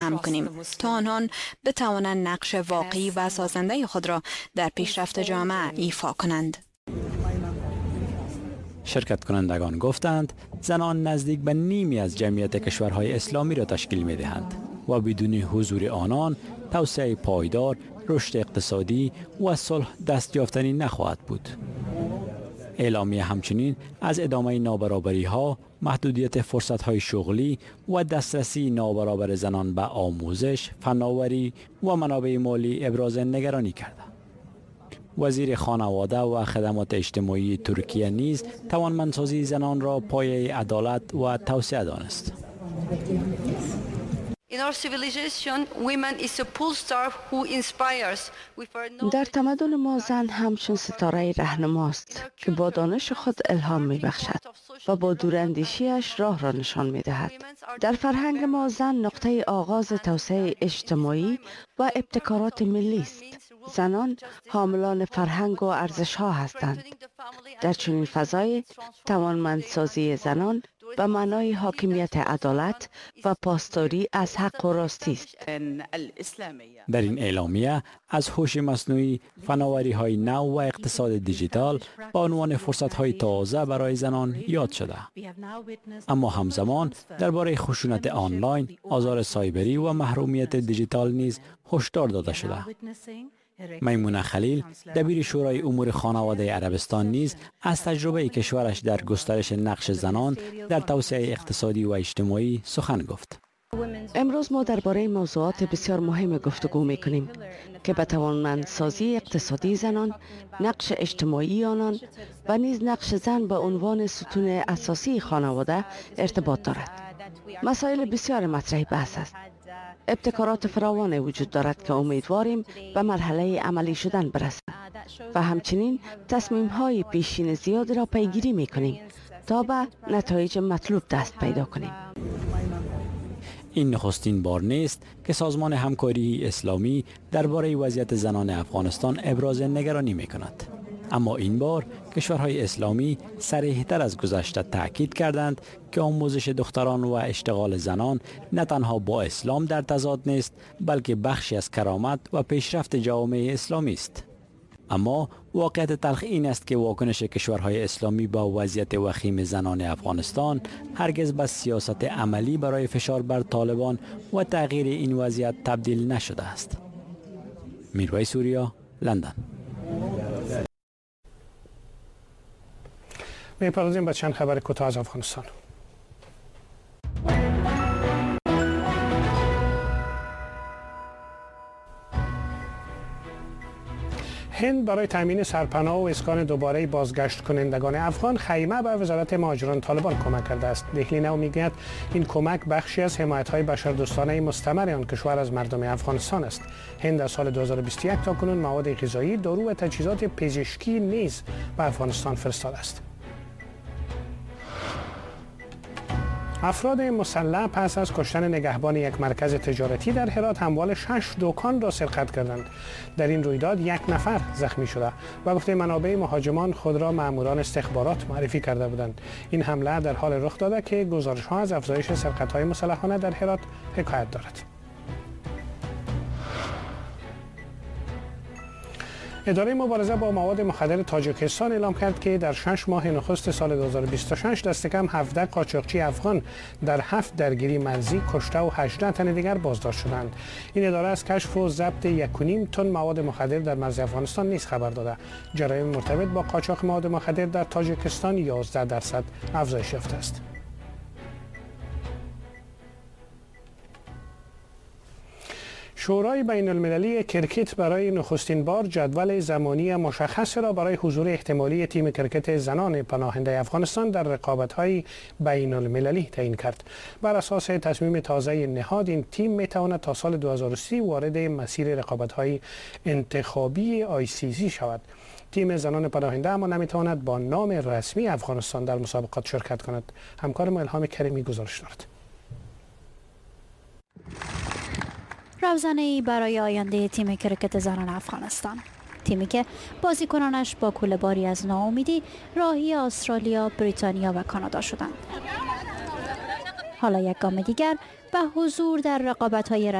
جمع کنیم تا آنان بتوانند نقش واقعی و سازنده خود را در پیشرفت جامعه ایفا کنند. شرکت کنندگان گفتند زنان نزدیک به نیمی از جمعیت کشورهای اسلامی را تشکیل می دهند و بدون حضور آنان توسعه پایدار، رشد اقتصادی و صلح دست یافتنی نخواهد بود. اعلامیه همچنین از ادامه نابرابری ها، محدودیت فرصت های شغلی و دسترسی نابرابر زنان به آموزش، فناوری و منابع مالی ابراز نگرانی کرد. وزیر خانواده و خدمات اجتماعی ترکیه نیز توانمندسازی زنان را پایه عدالت و توسعه دانست. در تمدن ما زن همچون ستاره رهنماست که با دانش خود الهام می بخشد و با دوراندیشیش راه را نشان می دهد. در فرهنگ ما زن نقطه آغاز توسعه اجتماعی و ابتکارات ملی است. زنان حاملان فرهنگ و ارزش ها هستند. در چنین فضای توانمندسازی زنان به معنای حاکمیت عدالت و پاسداری از حق و راستی است. در این اعلامیه از هوش مصنوعی، فناوری های نو و اقتصاد دیجیتال به عنوان فرصت های تازه برای زنان یاد شده. اما همزمان درباره خشونت آنلاین، آزار سایبری و محرومیت دیجیتال نیز هشدار داده شده. میمونه خلیل، دبیر شورای امور خانواده عربستان نیز از تجربه کشورش در گسترش نقش زنان در توسعه اقتصادی و اجتماعی سخن گفت. امروز ما درباره موضوعات بسیار مهم گفتگو می‌کنیم که به توانمندسازی اقتصادی زنان، نقش اجتماعی آنان و نیز نقش زن به عنوان ستون اساسی خانواده ارتباط دارد. مسائل بسیار مطرح بحث است. ابتکارات فراوان وجود دارد که امیدواریم به مرحله عملی شدن برسد و همچنین تصمیم‌های پیشین زیاد را پیگیری می‌کنیم تا به نتایج مطلوب دست پیدا کنیم. این نخستین بار نیست که سازمان همکاری اسلامی درباره وضعیت زنان افغانستان ابراز نگرانی می‌کند. اما این بار کشورهای اسلامی صریح‌تر از گذشته تاکید کردند که آموزش دختران و اشتغال زنان نه تنها با اسلام در تضاد نیست، بلکه بخشی از کرامت و پیشرفت جامعه اسلامی است. اما واقعیت تلخ این است که واکنش کشورهای اسلامی با وضعیت وخیم زنان افغانستان هرگز به سیاست عملی برای فشار بر طالبان و تغییر این وضعیت تبدیل نشده است. میرویس سوریا، لندن. می‌پردازیم به چند خبر کوتاه از افغانستان. هند برای تامین سرپناه و اسکان دوباره بازگشت کنندگان افغان خیمه به وزارت مهاجران طالبان کمک کرده است. دهلی نو میگوید این کمک بخشی از حمایت‌های بشردوستانه مستمر آن کشور از مردم افغانستان است. هند از سال 2021 تا کنون مواد غذایی، دارو و تجهیزات پزشکی نیز به افغانستان فرستاده است. افراد مسلح پس از کشتن نگهبان یک مرکز تجارتی در هرات اموال 6 دکان را سرقت کردند. در این رویداد 1 نفر زخمی شده و گفته منابع مهاجمان خود را ماموران استخبارات معرفی کرده بودند. این حمله در حال رخ داده که گزارش‌ها از افزایش سرقت‌های مسلحانه در هرات حکایت دارد. اداره مبارزه با مواد مخدر تاجیکستان اعلام کرد که در 6 ماه نخست سال 2026 دست کم 17 قاچاقچی افغان در 7 درگیری مرزی کشته و 18 تن دیگر بازداشت شدند. این اداره از کشف و ضبط 1.5 تن مواد مخدر در مرز افغانستان نیز خبر داده. جرایم مرتبط با قاچاق مواد مخدر در تاجیکستان 11% افزایش یافته است. شورای بین المللی کرکت برای نخستین بار جدول زمانی مشخص را برای حضور احتمالی تیم کرکت زنان پناهنده افغانستان در رقابت‌های بین المللی تعیین کرد. بر اساس تصمیم تازه نهاد این تیم می‌تواند تا سال 2030 وارد مسیر رقابت‌های انتخابی ICC شود. تیم زنان پناهنده اما نمی‌تواند با نام رسمی افغانستان در مسابقات شرکت کند. همکارم الهام کریمی گزارش دارد. روزنه‌ای برای آینده تیم کرکت زنان افغانستان، تیمی که بازیکنانش با کوله‌باری از ناامیدی راهی استرالیا، بریتانیا و کانادا شدند. حالا یک گام دیگر به حضور در رقابت‌های